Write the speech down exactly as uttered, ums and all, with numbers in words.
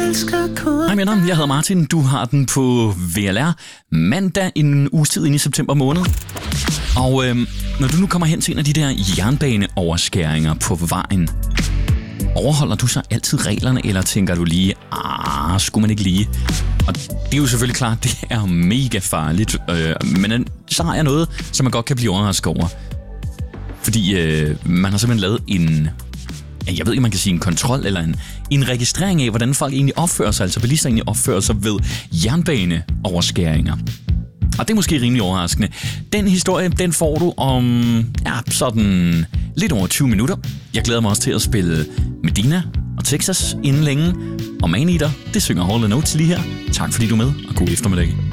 elsker kun. Hej med dig, jeg hedder Martin. Du har den på V L R mandag en uges tid ind i september måned. Og øhm, når du nu kommer hen til en af de der jernbaneoverskæringer på vejen, overholder du så altid reglerne, eller tænker du lige, ah, skulle man ikke lige? Og det er jo selvfølgelig klart, det er mega farligt, øh, men så har jeg noget, som man godt kan blive overrasket over. Fordi øh, man har simpelthen lavet en, jeg ved ikke, man kan sige en kontrol, eller en, en registrering af, hvordan folk egentlig opfører sig, altså bilister egentlig opfører sig ved jernbaneoverskæringer. Og det er måske rimelig overraskende. Den historie, den får du om, ja, sådan lidt over tyve minutter. Jeg glæder mig også til at spille Medina og Texas inden længe. Og Man Eater, det synger Hall and Oates lige her. Tak fordi du er med, og god eftermiddag.